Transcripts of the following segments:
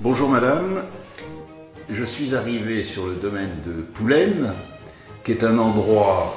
Bonjour madame, je suis arrivé sur le domaine de Poulaine, qui est un endroit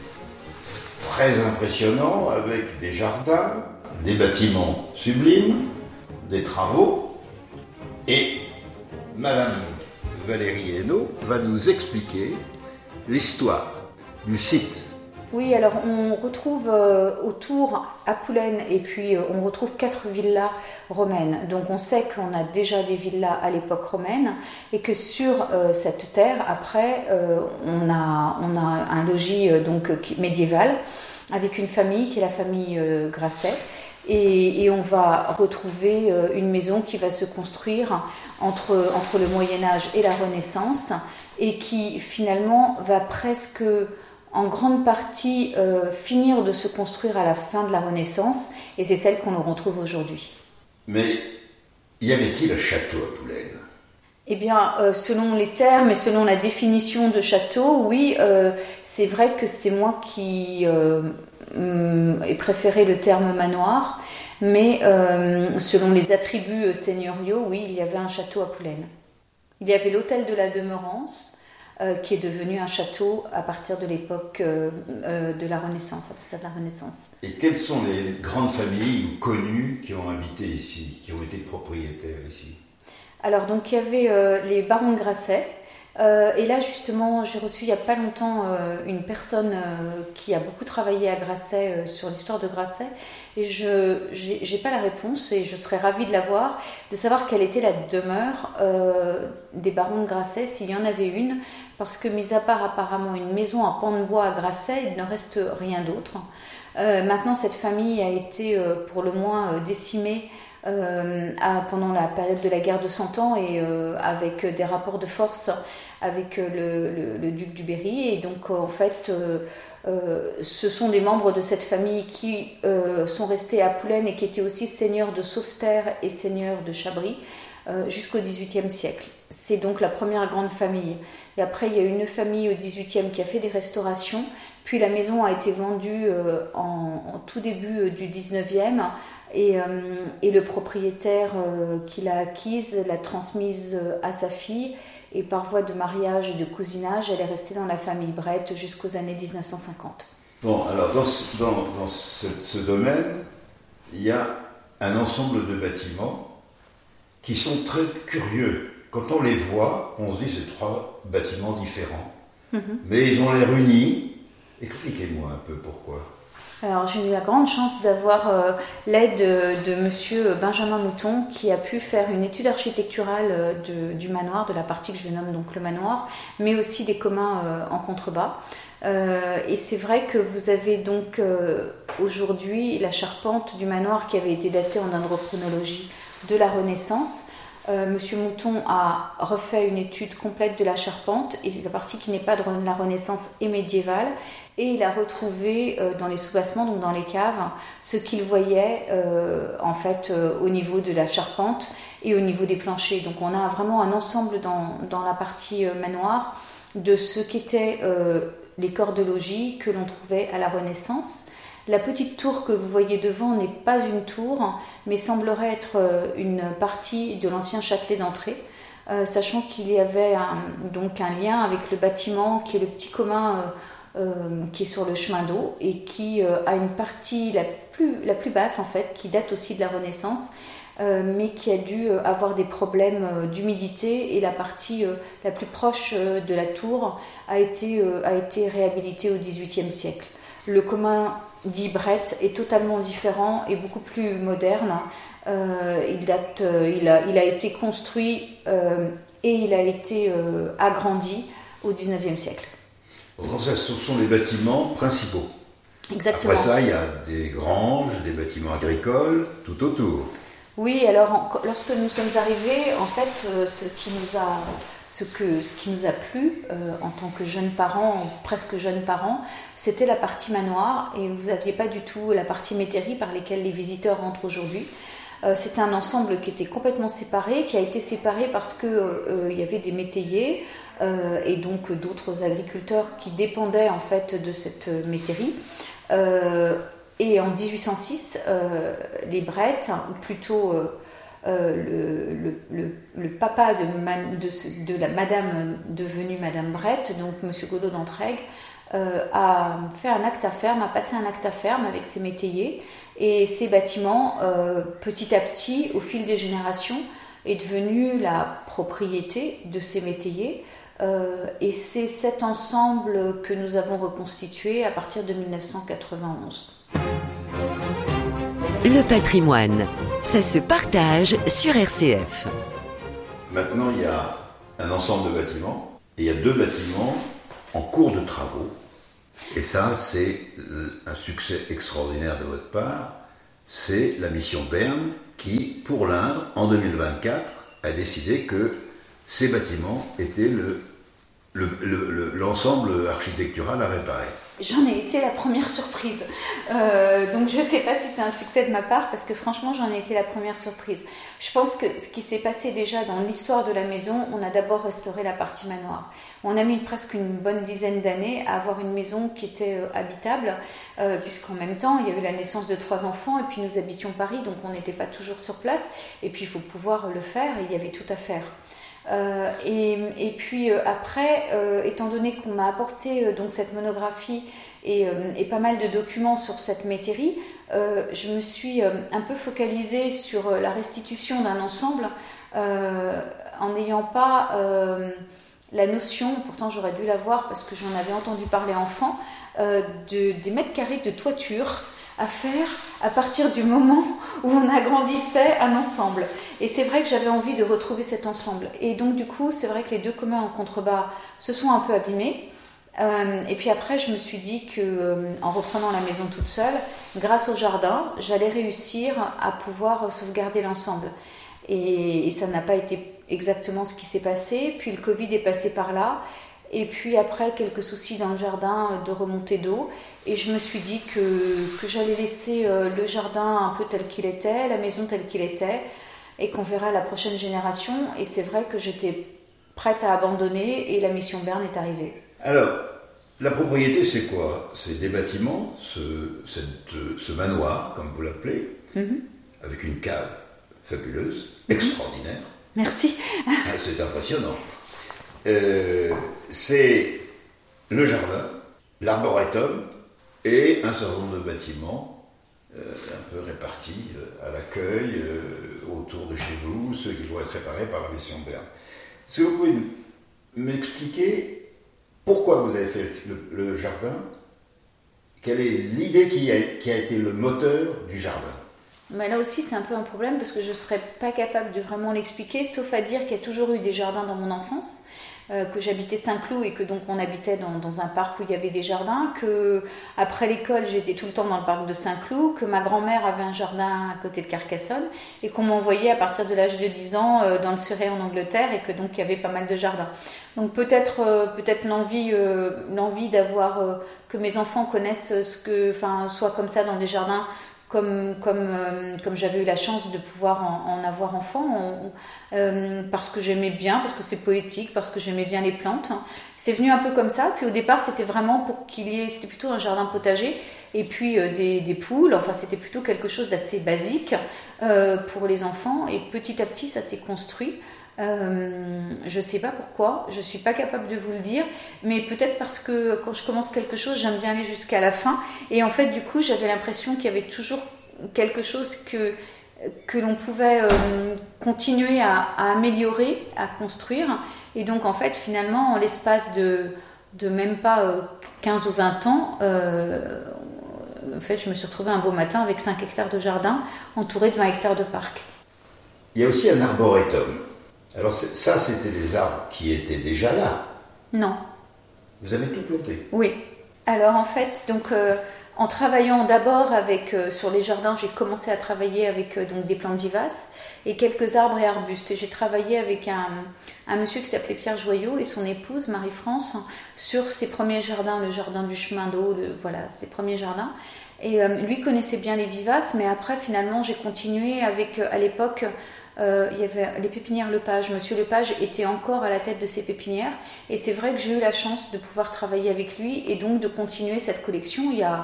très impressionnant avec des jardins, des bâtiments sublimes, des travaux, et madame Valérie Hainaut va nous expliquer l'histoire du site. Oui, alors on retrouve autour à Poulaine et puis on retrouve 4 villas romaines. Donc on sait qu'on a déjà des villas à l'époque romaine et que sur cette terre, après, on a un logis donc médiéval avec une famille qui est la famille Grasset. Et on va retrouver une maison qui va se construire entre le Moyen-Âge et la Renaissance et qui finalement va presque en grande partie finir de se construire à la fin de la Renaissance, et c'est celle qu'on retrouve aujourd'hui. Mais y avait-il un château à Poulaine ? Eh bien, selon les termes et selon la définition de château, oui, c'est vrai que c'est moi qui ai préféré le terme manoir, mais selon les attributs seigneuriaux, oui, il y avait un château à Poulaine. Il y avait l'hôtel de la Demeurance, qui est devenu un château à partir de l'époque de la Renaissance, à partir de la Renaissance. Et quelles sont les grandes familles connues qui ont habité ici, qui ont été propriétaires ici ? Alors, donc, il y avait les barons de Grasset. Et là, justement, j'ai reçu il n'y a pas longtemps une personne qui a beaucoup travaillé à Grasset sur l'histoire de Grasset. Et je n'ai pas la réponse et je serais ravie de la voir, de savoir quelle était la demeure des barons de Grasset, s'il y en avait une. Parce que, mis à part apparemment une maison en pan de bois à Grasset, il ne reste rien d'autre. Maintenant, cette famille a été pour le moins décimée pendant la période de la guerre de 100 ans et avec des rapports de force avec le duc du Berry. Et donc, en fait, ce sont des membres de cette famille qui sont restés à Poulaine et qui étaient aussi seigneurs de Sauveterre et seigneurs de Chabris jusqu'au XVIIIe siècle. C'est donc la première grande famille. Et après, il y a une famille au XVIIIe qui a fait des restaurations. Puis la maison a été vendue en tout début du XIXe. Et le propriétaire qui l'a acquise l'a transmise à sa fille. Et par voie de mariage et de cousinage, elle est restée dans la famille Brett jusqu'aux années 1950. Bon, alors dans ce domaine, il y a un ensemble de bâtiments qui sont très curieux. Quand on les voit, on se dit c'est 3 bâtiments différents. Mais ils ont l'air unis. Expliquez-moi un peu pourquoi. Alors, j'ai eu la grande chance d'avoir l'aide de monsieur Benjamin Mouton qui a pu faire une étude architecturale du manoir, de la partie que je nomme donc le manoir, mais aussi des communs en contrebas. Et c'est vrai que vous avez donc aujourd'hui la charpente du manoir qui avait été datée en dendrochronologie de la Renaissance. Monsieur Mouton a refait une étude complète de la charpente et la partie qui n'est pas de la Renaissance est médiévale, et il a retrouvé dans les soubassements, donc dans les caves, ce qu'il voyait en fait au niveau de la charpente et au niveau des planchers. Donc on a vraiment un ensemble dans la partie manoir de ce qu'étaient les corps de logis que l'on trouvait à la Renaissance. La petite tour que vous voyez devant n'est pas une tour, mais semblerait être une partie de l'ancien châtelet d'entrée, sachant qu'il y avait donc un lien avec le bâtiment qui est le petit commun qui est sur le chemin d'eau et qui a une partie la plus basse en fait, qui date aussi de la Renaissance, mais qui a dû avoir des problèmes d'humidité, et la partie la plus proche de la tour a été réhabilitée au XVIIIe siècle. Le commun dit Brett est totalement différent et beaucoup plus moderne. Il a été construit et il a été agrandi au XIXe siècle. Donc ça, ce sont les bâtiments principaux. Exactement. Après ça, il y a des granges, des bâtiments agricoles, tout autour. Oui, alors lorsque nous sommes arrivés, en fait, ce qui nous a plu en tant que jeunes parents, presque jeunes parents, c'était la partie manoir, et vous n'aviez pas du tout la partie métairie par lesquelles les visiteurs rentrent aujourd'hui. C'était un ensemble qui était complètement séparé, qui a été séparé parce que y avait des métayers et donc d'autres agriculteurs qui dépendaient en fait de cette métairie. Et en 1806, les Brettes, ou plutôt le papa de la madame devenue Madame Brett, donc Monsieur Godot d'Entraigues, a fait un acte à ferme, a passé un acte à ferme avec ses métayers, et ces bâtiments, petit à petit, au fil des générations, est devenu la propriété de ces métayers. Et c'est cet ensemble que nous avons reconstitué à partir de 1991. Le patrimoine, ça se partage sur RCF. Maintenant, il y a un ensemble de bâtiments, et il y a 2 bâtiments en cours de travaux. Et ça, c'est un succès extraordinaire de votre part. C'est la mission Berne qui, pour l'Indre, en 2024, a décidé que ces bâtiments étaient l'ensemble architectural à réparer. J'en ai été la première surprise. Donc je ne sais pas si c'est un succès de ma part, parce que franchement, j'en ai été la première surprise. Je pense que ce qui s'est passé déjà dans l'histoire de la maison, on a d'abord restauré la partie manoir. On a mis presque une bonne dizaine d'années à avoir une maison qui était habitable, puisqu'en même temps, il y a eu la naissance de 3 enfants, et puis nous habitions Paris, donc on n'était pas toujours sur place. Et puis il faut pouvoir le faire, et il y avait tout à faire. Et puis après, étant donné qu'on m'a apporté donc cette monographie et pas mal de documents sur cette métairie, je me suis un peu focalisée sur la restitution d'un ensemble en n'ayant pas la notion, pourtant j'aurais dû l'avoir parce que j'en avais entendu parler enfant, des mètres carrés de toiture à faire à partir du moment où on agrandissait un ensemble. Et c'est vrai que j'avais envie de retrouver cet ensemble. Et donc du coup, c'est vrai que les 2 communs en contrebas se sont un peu abîmés. Et puis après, je me suis dit que, en reprenant la maison toute seule, grâce au jardin, j'allais réussir à pouvoir sauvegarder l'ensemble. Et ça n'a pas été exactement ce qui s'est passé. Puis le Covid est passé par là. Et puis après, quelques soucis dans le jardin de remontée d'eau. Et je me suis dit que j'allais laisser le jardin un peu tel qu'il était, la maison telle qu'il était, et qu'on verra la prochaine génération. Et c'est vrai que j'étais prête à abandonner, et la mission Berne est arrivée. Alors, la propriété, c'est quoi? C'est des bâtiments, ce manoir, comme vous l'appelez, avec une cave fabuleuse, extraordinaire. Merci. C'est impressionnant. C'est le jardin, l'arboretum et un certain nombre de bâtiments un peu répartis à l'accueil, autour de chez vous, ceux qui vont être réparés par la mission Berne. Est-ce que vous pouvez m'expliquer pourquoi vous avez fait le jardin? Quelle est l'idée qui a été le moteur du jardin? Mais là aussi, c'est un peu un problème parce que je ne serais pas capable de vraiment l'expliquer, sauf à dire qu'il y a toujours eu des jardins dans mon enfance, que j'habitais Saint-Cloud et que donc on habitait dans un parc où il y avait des jardins, que après l'école, j'étais tout le temps dans le parc de Saint-Cloud, que ma grand-mère avait un jardin à côté de Carcassonne et qu'on m'envoyait à partir de l'âge de 10 ans dans le Surrey en Angleterre, et que donc il y avait pas mal de jardins. Donc peut-être l'envie d'avoir que mes enfants connaissent soit comme ça dans des jardins. Comme j'avais eu la chance de pouvoir en avoir enfant, parce que j'aimais bien, parce que c'est poétique, parce que j'aimais bien les plantes. C'est venu un peu comme ça. Puis au départ, c'était vraiment pour c'était plutôt un jardin potager, et puis des poules. Enfin, c'était plutôt quelque chose d'assez basique pour les enfants. Et petit à petit, ça s'est construit. Je sais pas pourquoi, je suis pas capable de vous le dire, mais peut-être parce que quand je commence quelque chose, j'aime bien aller jusqu'à la fin, et en fait du coup j'avais l'impression qu'il y avait toujours quelque chose que l'on pouvait continuer à améliorer, à construire, et donc en fait finalement en l'espace de même pas 15 ou 20 ans, en fait je me suis retrouvée un beau matin avec 5 hectares de jardin entouré de 20 hectares de parc. Il y a aussi un arboretum. Alors ça, c'était des arbres qui étaient déjà là. Non. Vous avez tout planté? Oui. Alors en fait, donc en travaillant d'abord sur les jardins, j'ai commencé à travailler avec donc des plantes vivaces et quelques arbres et arbustes. Et j'ai travaillé avec un monsieur qui s'appelait Pierre Joyot et son épouse Marie-France sur ses premiers jardins, le jardin du chemin d'eau, ses premiers jardins. Et lui connaissait bien les vivaces, mais après finalement j'ai continué avec, à l'époque, il y avait les pépinières Lepage. Monsieur Lepage était encore à la tête de ces pépinières, et c'est vrai que j'ai eu la chance de pouvoir travailler avec lui et donc de continuer cette collection. Il y a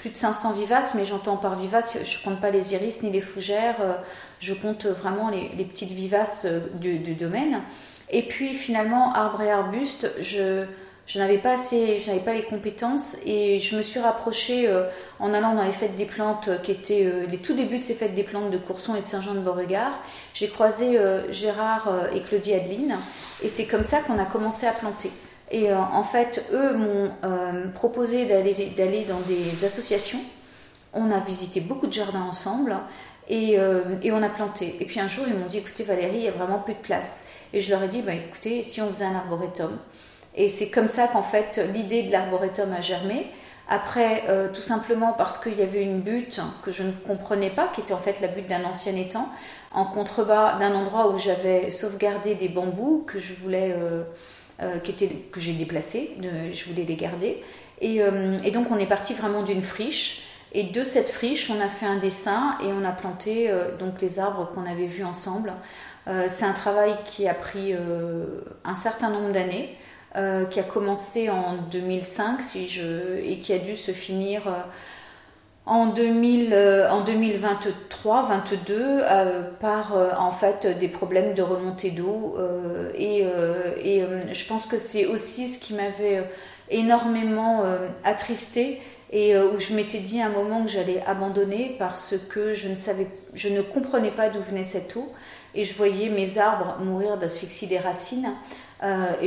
plus de 500 vivaces, mais j'entends par vivaces, je compte pas les iris ni les fougères, je compte vraiment les petites vivaces du domaine. Et puis finalement, arbres et arbustes, je n'avais pas les compétences et je me suis rapprochée en allant dans les fêtes des plantes qui étaient les tout débuts de ces fêtes des plantes de Courson et de Saint-Jean-de-Beauregard. J'ai croisé Gérard et Claudie Adeline et c'est comme ça qu'on a commencé à planter. Et en fait, eux m'ont proposé d'aller dans des associations. On a visité beaucoup de jardins ensemble et on a planté. Et puis un jour, ils m'ont dit, écoutez Valérie, il n'y a vraiment plus de place. Et je leur ai dit, écoutez, si on faisait un arboretum. Et c'est comme ça qu'en fait, l'idée de l'arboretum a germé. Après, tout simplement parce qu'il y avait une butte que je ne comprenais pas, qui était en fait la butte d'un ancien étang, en contrebas d'un endroit où j'avais sauvegardé des bambous que je voulais... que j'ai déplacés, je voulais les garder. Et donc on est parti vraiment d'une friche. Et de cette friche, on a fait un dessin et on a planté donc les arbres qu'on avait vus ensemble. C'est un travail qui a pris un certain nombre d'années, qui a commencé en 2005 et qui a dû se finir en 2023-22 par en fait des problèmes de remontée d'eau et je pense que c'est aussi ce qui m'avait énormément attristée et où je m'étais dit à un moment que j'allais abandonner parce que je ne comprenais pas d'où venait cette eau et je voyais mes arbres mourir d'asphyxie des racines. Et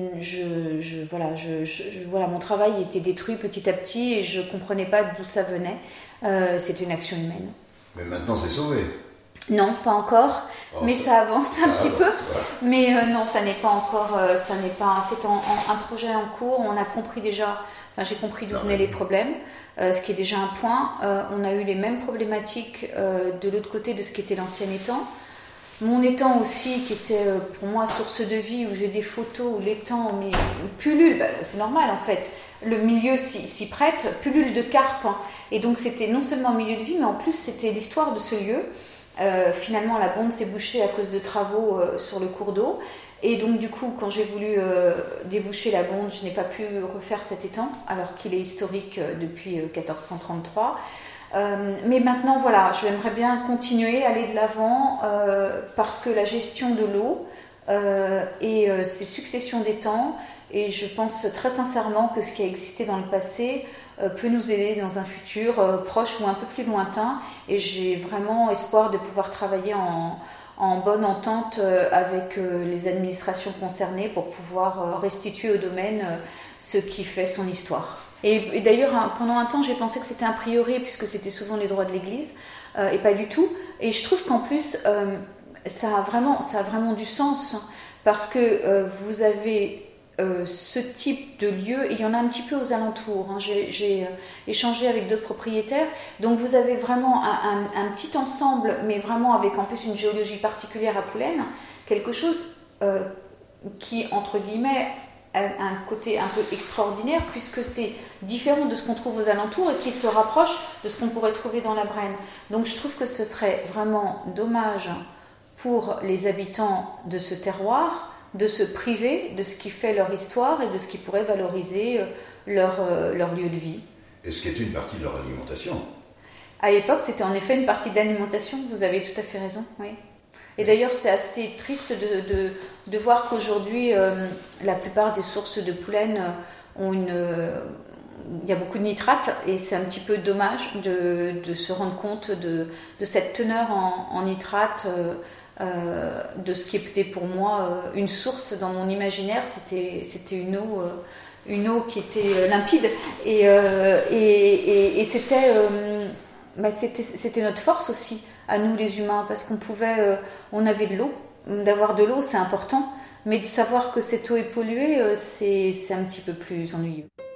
voilà, mon travail était détruit petit à petit et je comprenais pas d'où ça venait. C'était une action humaine. Mais maintenant c'est sauvé. Non, pas encore, mais ça avance un petit peu. Mais non, ça n'est pas encore, c'est un projet en cours. On a compris déjà, j'ai compris d'où venaient les problèmes, ce qui est déjà un point. On a eu les mêmes problématiques de l'autre côté de ce qu'était l'ancien étang. Mon étang aussi, qui était pour moi source de vie, où j'ai des photos où l'étang pullule, c'est normal en fait, le milieu s'y prête, pullule de carpes, hein. Et donc c'était non seulement un milieu de vie, mais en plus c'était l'histoire de ce lieu. Finalement la bonde s'est bouchée à cause de travaux sur le cours d'eau, et donc du coup quand j'ai voulu déboucher la bonde, je n'ai pas pu refaire cet étang, alors qu'il est historique depuis 1433. Mais maintenant, voilà, j'aimerais bien continuer, aller de l'avant, parce que la gestion de l'eau et ces successions d'étangs, et je pense très sincèrement que ce qui a existé dans le passé peut nous aider dans un futur proche ou un peu plus lointain, et j'ai vraiment espoir de pouvoir travailler en bonne entente avec les administrations concernées pour pouvoir restituer au domaine ce qui fait son histoire. Et d'ailleurs, pendant un temps, j'ai pensé que c'était un prieuré, puisque c'était souvent les droits de l'Église, et pas du tout. Et je trouve qu'en plus, ça a vraiment du sens, parce que vous avez ce type de lieu, et il y en a un petit peu aux alentours. Hein. J'ai échangé avec d'autres propriétaires, donc vous avez vraiment un petit ensemble, mais vraiment avec en plus une géologie particulière à Poulaine, quelque chose qui, entre guillemets, un côté un peu extraordinaire, puisque c'est différent de ce qu'on trouve aux alentours et qui se rapproche de ce qu'on pourrait trouver dans la Brenne. Donc je trouve que ce serait vraiment dommage pour les habitants de ce terroir de se priver de ce qui fait leur histoire et de ce qui pourrait valoriser leur lieu de vie. Et ce qui est une partie de leur alimentation. À l'époque, c'était en effet une partie d'alimentation, vous avez tout à fait raison, oui. Et d'ailleurs, c'est assez triste de voir qu'aujourd'hui, la plupart des sources de Poulaine ont il y a beaucoup de nitrates, et c'est un petit peu dommage de se rendre compte de cette teneur en nitrates, de ce qui était pour moi une source dans mon imaginaire. C'était une eau qui était limpide, et c'était notre force aussi à nous les humains, parce on avait de l'eau. D'avoir de l'eau, c'est important, mais de savoir que cette eau est polluée, c'est un petit peu plus ennuyeux.